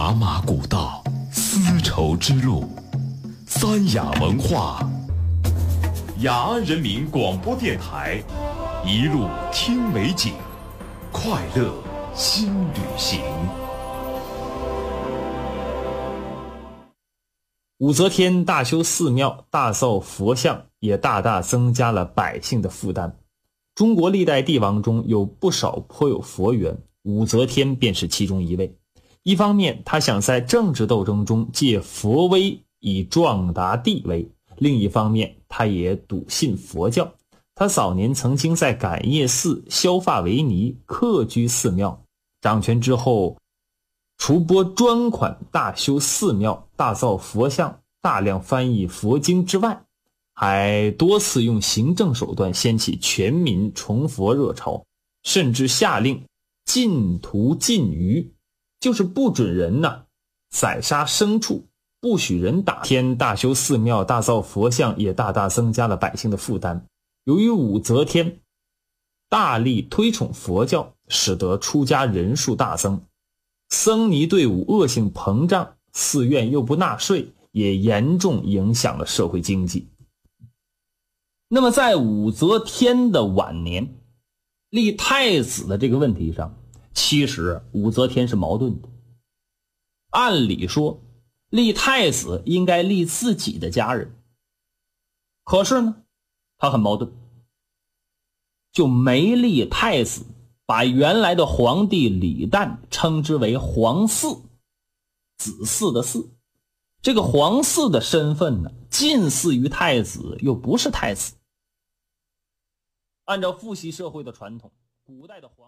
茶马古道，丝绸之路，三雅文化，雅安人民广播电台，一路听美景，快乐新旅行。 武则天大修寺庙，大造佛像，也大大增加了百姓的负担。中国历代帝王中有不少颇有佛缘，武则天便是其中一位。一方面，他想在政治斗争中借佛威以壮大地位；另一方面，他也笃信佛教。他早年曾经在感业寺、削发为尼，客居寺庙。掌权之后，除拨专款大修寺庙、大造佛像、大量翻译佛经之外，还多次用行政手段掀起全民崇佛热潮，甚至下令禁屠禁渔，就是不准人宰杀牲畜，不许人打。天大修寺庙，大造佛像，也大大增加了百姓的负担。由于武则天大力推崇佛教，使得出家人数大增，僧尼队伍恶性膨胀，寺院又不纳税，也严重影响了社会经济。那么在武则天的晚年，立太子的这个问题上，其实武则天是矛盾的。按理说，立太子应该立自己的家人，可是呢，他很矛盾，就没立太子，把原来的皇帝李旦称之为皇嗣，子嗣的嗣。这个皇嗣的身份呢，近似于太子，又不是太子。按照父系社会的传统，古代的皇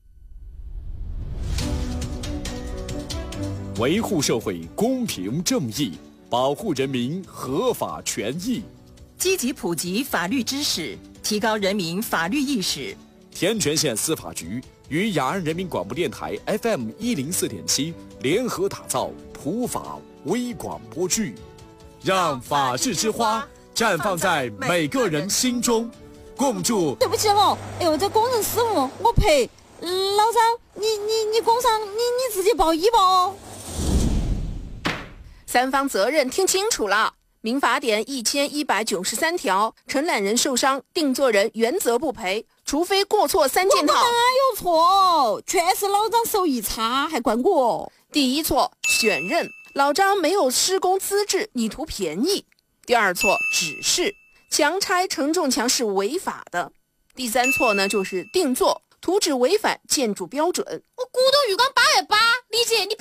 维护社会公平正义，保护人民合法权益， 积极普及法律知识，提高人民法律意识。 天全县司法局与雅安人民广播电台 FM104.7 联合打造普法微广播剧，让法治之花绽放在每个人心中。共祝。 对不起哦，哎呦，这工人失误，我赔。老张，你工伤，你自己报医吧哦。 三方责任听清楚了。民法典1193条，承揽人受伤，定作人原则不赔，除非过错三件套。 我哪有错？全是老张手艺差，还怪我。 第一错，选任，老张没有施工资质，你图便宜。第二错，指示，强拆承重墙是违法的。第三错呢，就是定做，图纸违反建筑标准。 我古董浴缸8.8，李姐你